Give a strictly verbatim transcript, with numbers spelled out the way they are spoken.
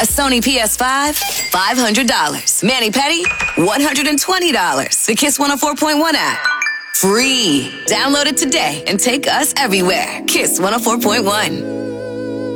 A Sony P S five, five hundred dollars. Manny Petty, one hundred twenty dollars. The Kiss one oh four point one app, free. Download it today and take us everywhere. Kiss one oh four point one.